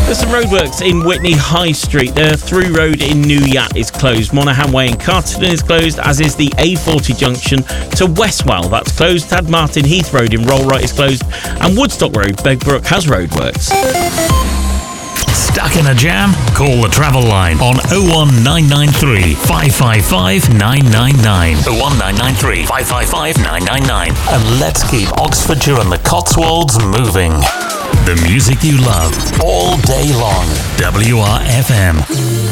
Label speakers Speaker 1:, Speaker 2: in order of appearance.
Speaker 1: There's some roadworks in Witney High Street. The Through Road in New Yat is closed. Monaghan Way in Carterton is closed, as is the A40 junction to Westwell. That's closed. Tadmartin Heath Road in Rollright is closed. And Woodstock Road, Begbrook, has roadworks.
Speaker 2: Stuck in a jam? Call the travel line on 01993 555 999. 01993 555 999. And let's keep Oxfordshire and the Cotswolds moving. The music you love all day long. WRFM.